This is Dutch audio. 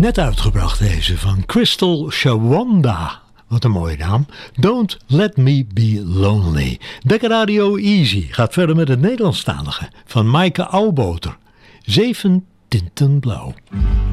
Net uitgebracht deze van Crystal Shawanda. Wat een mooie naam. Don't Let Me Be Lonely. Dekker Radio Easy gaat verder met het Nederlandstalige van Maaike Auwboter. 7 tinten blauw.